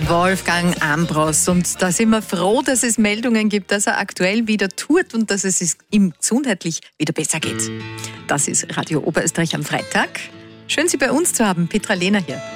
Wolfgang Ambros. Und da sind wir froh, dass es Meldungen gibt, dass er aktuell wieder tut und dass es ihm gesundheitlich wieder besser geht. Das ist Radio Oberösterreich am Freitag. Schön, Sie bei uns zu haben. Petra Lehner hier.